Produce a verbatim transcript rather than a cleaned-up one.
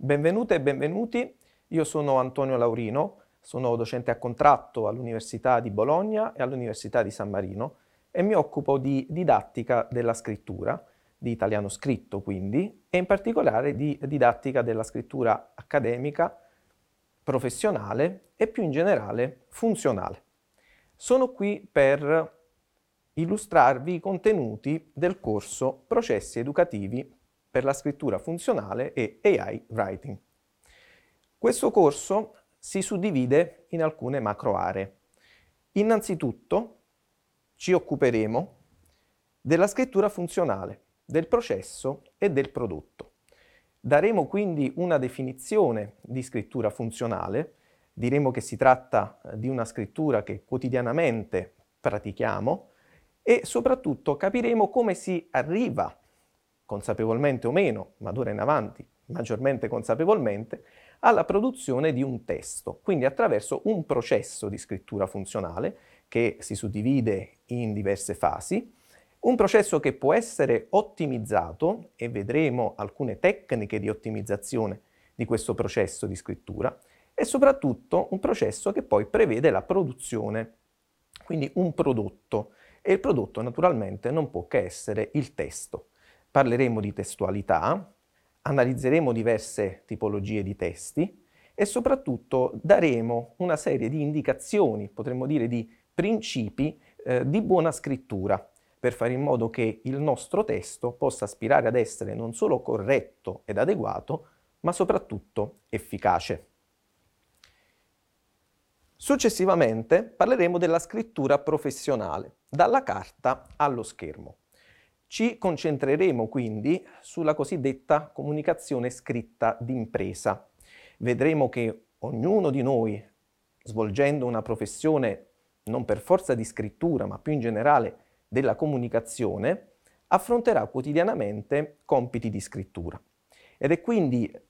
Benvenute e benvenuti, io sono Antonio Laurino, sono docente a contratto all'Università di Bologna e all'Università di San Marino e mi occupo di didattica della scrittura, di italiano scritto quindi, e in particolare di didattica della scrittura accademica, professionale e più in generale funzionale. Sono qui per illustrarvi i contenuti del corso Processi educativi per la scrittura funzionale e A I Writing. Questo corso si suddivide in alcune macro aree. Innanzitutto ci occuperemo della scrittura funzionale, del processo e del prodotto. Daremo quindi una definizione di scrittura funzionale, diremo che si tratta di una scrittura che quotidianamente pratichiamo e soprattutto capiremo come si arriva, consapevolmente o meno, ma d'ora in avanti maggiormente consapevolmente, alla produzione di un testo, quindi attraverso un processo di scrittura funzionale che si suddivide in diverse fasi, un processo che può essere ottimizzato, e vedremo alcune tecniche di ottimizzazione di questo processo di scrittura, e soprattutto un processo che poi prevede la produzione, quindi un prodotto, e il prodotto naturalmente non può che essere il testo. Parleremo di testualità, analizzeremo diverse tipologie di testi e soprattutto daremo una serie di indicazioni, potremmo dire di principi eh, di buona scrittura, per fare in modo che il nostro testo possa aspirare ad essere non solo corretto ed adeguato, ma soprattutto efficace. Successivamente parleremo della scrittura professionale, dalla carta allo schermo. Ci concentreremo quindi sulla cosiddetta comunicazione scritta d'impresa. Vedremo che ognuno di noi, svolgendo una professione non per forza di scrittura, ma più in generale della comunicazione, affronterà quotidianamente compiti di scrittura. Ed è quindi